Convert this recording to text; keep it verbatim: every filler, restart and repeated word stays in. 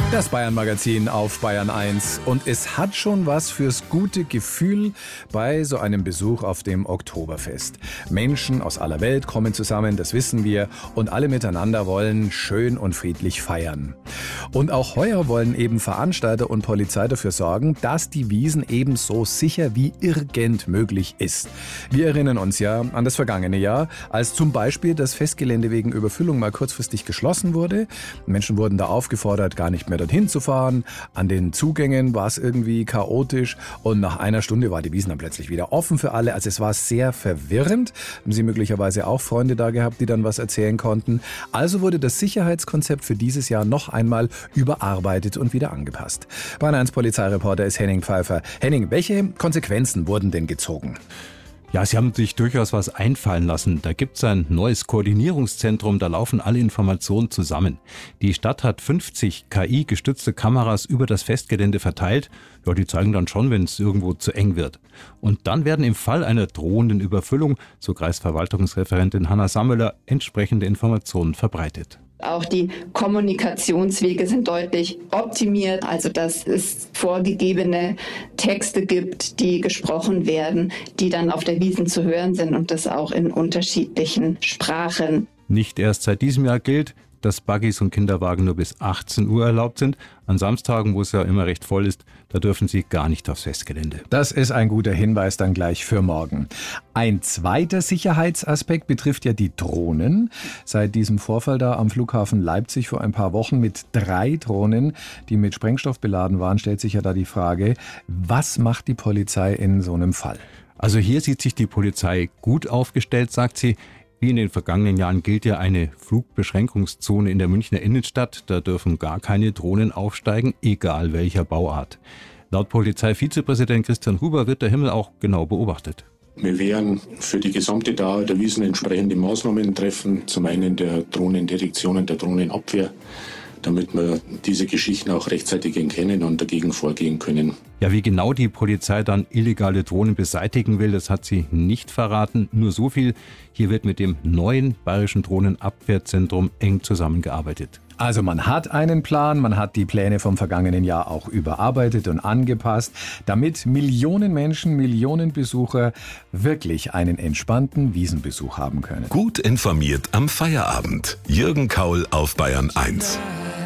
Das Bayern-Magazin auf Bayern eins. Und es hat schon was fürs gute Gefühl bei so einem Besuch auf dem Oktoberfest. Menschen aus aller Welt kommen zusammen, das wissen wir, und alle miteinander wollen schön und friedlich feiern. Und auch heuer wollen eben Veranstalter und Polizei dafür sorgen, dass die Wiesn eben so sicher wie irgend möglich ist. Wir erinnern uns ja an das vergangene Jahr, als zum Beispiel das Festgelände wegen Überfüllung mal kurzfristig geschlossen wurde. Menschen wurden da aufgefordert, gar nicht mehr dorthin zu fahren. An den Zugängen war es irgendwie chaotisch und nach einer Stunde war die Wiesn dann plötzlich wieder offen für alle. Also es war sehr verwirrend. Haben Sie möglicherweise auch Freunde da gehabt, die dann was erzählen konnten? Also wurde das Sicherheitskonzept für dieses Jahr noch einmal überarbeitet und wieder angepasst. Bayern eins Polizeireporter ist Henning Pfeiffer. Henning, welche Konsequenzen wurden denn gezogen? Ja, sie haben sich durchaus was einfallen lassen. Da gibt's ein neues Koordinierungszentrum, da laufen alle Informationen zusammen. Die Stadt hat fünfzig K I-gestützte Kameras über das Festgelände verteilt. Ja, die zeigen dann schon, wenn es irgendwo zu eng wird. Und dann werden im Fall einer drohenden Überfüllung, so Kreisverwaltungsreferentin Hanna Sammler, entsprechende Informationen verbreitet. Auch die Kommunikationswege sind deutlich optimiert, also dass es vorgegebene Texte gibt, die gesprochen werden, die dann auf der Wiesn zu hören sind und das auch in unterschiedlichen Sprachen. Nicht erst seit diesem Jahr gilt, dass Buggies und Kinderwagen nur bis achtzehn Uhr erlaubt sind. An Samstagen, wo es ja immer recht voll ist, da dürfen sie gar nicht aufs Festgelände. Das ist ein guter Hinweis dann gleich für morgen. Ein zweiter Sicherheitsaspekt betrifft ja die Drohnen. Seit diesem Vorfall da am Flughafen Leipzig vor ein paar Wochen mit drei Drohnen, die mit Sprengstoff beladen waren, stellt sich ja da die Frage, was macht die Polizei in so einem Fall? Also hier sieht sich die Polizei gut aufgestellt, sagt sie. Wie in den vergangenen Jahren gilt ja eine Flugbeschränkungszone in der Münchner Innenstadt. Da dürfen gar keine Drohnen aufsteigen, egal welcher Bauart. Laut Polizeivizepräsident Christian Huber wird der Himmel auch genau beobachtet. Wir werden für die gesamte Dauer der Wiesn entsprechende Maßnahmen treffen. Zum einen der Drohnendetektion und der Drohnenabwehr, damit wir diese Geschichten auch rechtzeitig erkennen und dagegen vorgehen können. Ja, wie genau die Polizei dann illegale Drohnen beseitigen will, das hat sie nicht verraten. Nur so viel, hier wird mit dem neuen Bayerischen Drohnenabwehrzentrum eng zusammengearbeitet. Also man hat einen Plan, man hat die Pläne vom vergangenen Jahr auch überarbeitet und angepasst, damit Millionen Menschen, Millionen Besucher wirklich einen entspannten Wiesnbesuch haben können. Gut informiert am Feierabend. Jürgen Kaul auf Bayern eins.